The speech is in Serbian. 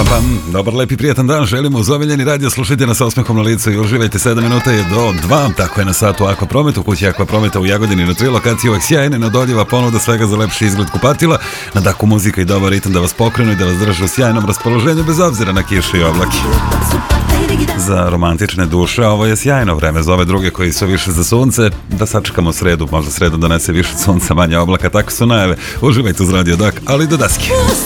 Dobar, lep i prijatan dan, želimo uz omiljeni radio, slušajte nas sa osmehom na licu i uživajte 7 minuta je do 2, tako je na satu Akvaprometu, kući Akvaprometa u Jagodini na 3 lokacije, uvek sjajne, neodoljiva ponuda svega za lepši izgled kupatila, na daku muzika i dobar ritam da vas pokrenu i da vas drže u sjajnom raspoloženju bez obzira na kiše i oblake. Za romantične duše ovo je sjajno vreme, za ove druge koji su više za sunce, da sačekamo sredu, možda sredu donese više sunca, manje oblaka, tako su najave. Uživajte uz Radio Dak, ali do daske.